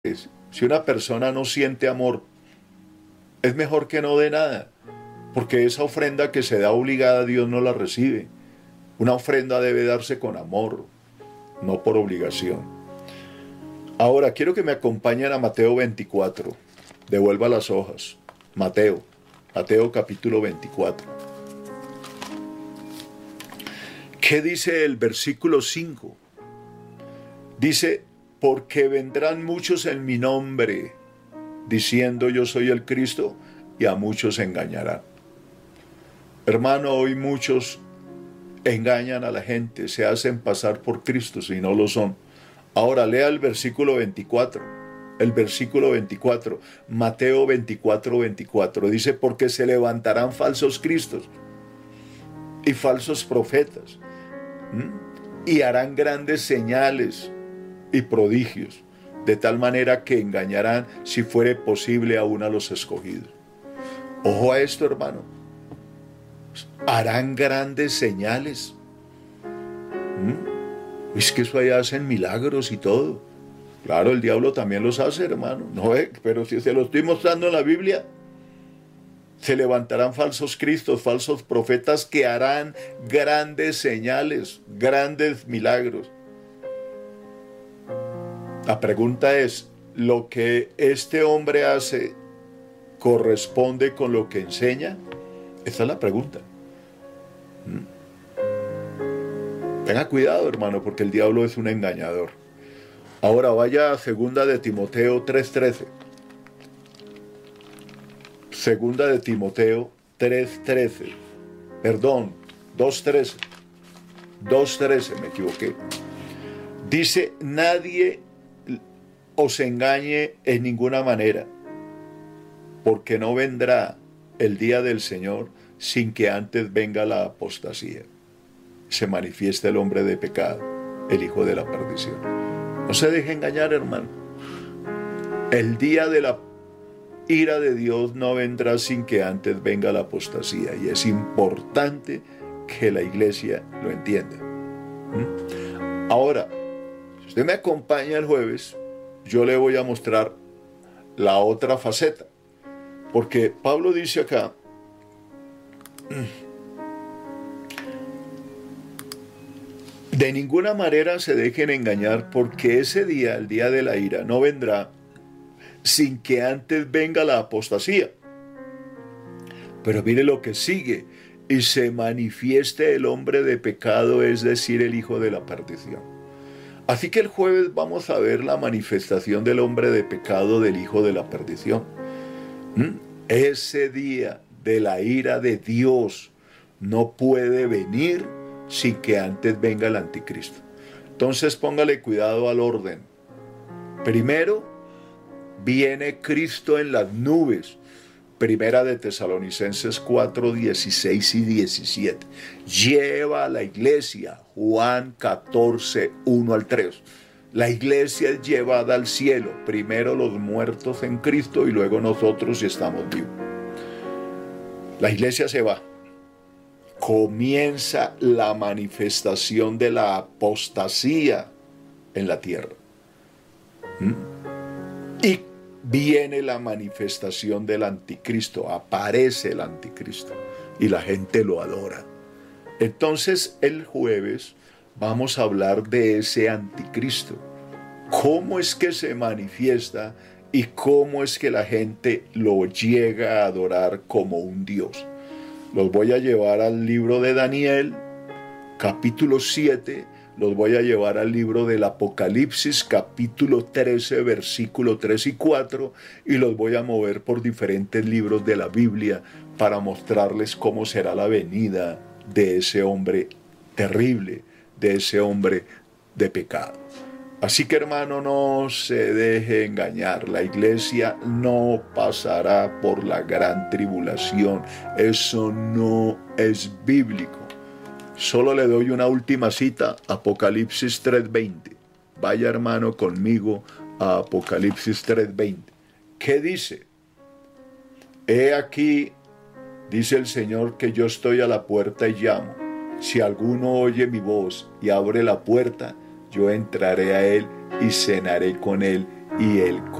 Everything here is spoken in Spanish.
Si una persona no siente amor, es mejor que no dé nada, porque esa ofrenda que se da obligada, Dios no la recibe. Una ofrenda debe darse con amor, no por obligación. Ahora, quiero que me acompañen a Mateo 24. Devuelva las hojas. Mateo capítulo 24. ¿Qué dice el versículo 5? Dice, porque vendrán muchos en mi nombre, diciendo yo soy el Cristo, y a muchos engañarán. Hermano, hoy muchos engañan a la gente, se hacen pasar por Cristo si no lo son. Ahora lea el versículo 24. El versículo 24, Mateo 24, 24, dice, porque se levantarán falsos cristos y falsos profetas, y harán grandes señales y prodigios, de tal manera que engañarán, si fuere posible, aún a los escogidos. Ojo a esto, hermano. Harán grandes señales. Es que eso allá hacen milagros y todo. Claro, el diablo también los hace, hermano. No, pero si se lo estoy mostrando en la Biblia, se levantarán falsos cristos, falsos profetas que harán grandes señales, grandes milagros. La pregunta es, ¿lo que este hombre hace corresponde con lo que enseña? Esa es la pregunta. Tenga cuidado, hermano, porque el diablo es un engañador. Ahora vaya a 2 de Timoteo 3:13. 2 de Timoteo 3:13. Perdón, 2:13. 2:13, me equivoqué. Dice, nadie os engañe en ninguna manera, porque no vendrá el día del Señor sin que antes venga la apostasía. Se manifiesta el hombre de pecado, el hijo de la perdición. No se deje engañar, hermano. El día de la ira de Dios no vendrá sin que antes venga la apostasía, y es importante que la iglesia lo entienda. Ahora, si usted me acompaña el jueves, yo le voy a mostrar la otra faceta, porque Pablo dice acá, de ninguna manera se dejen engañar, porque ese día, el día de la ira, no vendrá sin que antes venga la apostasía. Pero mire lo que sigue, y se manifieste el hombre de pecado, es decir, el hijo de la perdición. Así que el jueves vamos a ver la manifestación del hombre de pecado, del hijo de la perdición. Ese día de la ira de Dios no puede venir sin que antes venga el anticristo. Entonces póngale cuidado al orden. Primero, viene Cristo en las nubes. Primera de Tesalonicenses 4, 16 y 17. Lleva a la iglesia, Juan 14, 1 al 3. La iglesia es llevada al cielo. Primero los muertos en Cristo y luego nosotros si estamos vivos. La iglesia se va. Comienza la manifestación de la apostasía en la tierra. Y viene la manifestación del anticristo, aparece el anticristo y la gente lo adora. Entonces el jueves vamos a hablar de ese anticristo, cómo es que se manifiesta y cómo es que la gente lo llega a adorar como un dios. Los voy a llevar al libro de Daniel, capítulo 7, los voy a llevar al libro del Apocalipsis, capítulo 13, versículo 3 y 4, y los voy a mover por diferentes libros de la Biblia para mostrarles cómo será la venida de ese hombre terrible, de ese hombre de pecado. Así que, hermano, no se deje engañar. La iglesia no pasará por la gran tribulación. Eso no es bíblico. Solo le doy una última cita, Apocalipsis 3:20. Vaya, hermano, conmigo a Apocalipsis 3:20. ¿Qué dice? He aquí, dice el Señor, que yo estoy a la puerta y llamo. Si alguno oye mi voz y abre la puerta, yo entraré a él y cenaré con él y el